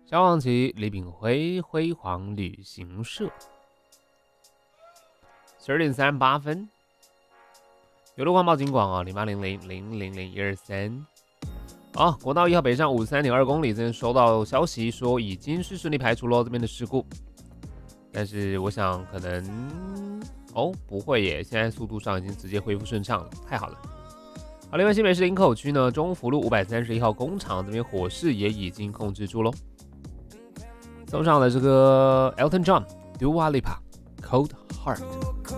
萧煌奇、李炳辉辉煌旅行社。12:38，有路况报警广啊，0800000123。好，国道1号北上53.2公里，这边收到消息说已经是顺利排除了这边的事故，但是我想可能不会耶，现在速度上已经直接恢复顺畅了，太好了。好，另外新北市林口区呢，中福路531号工厂这边火势也已经控制住喽。送上了这个 Elton John、Dua Lipa、Cold Heart。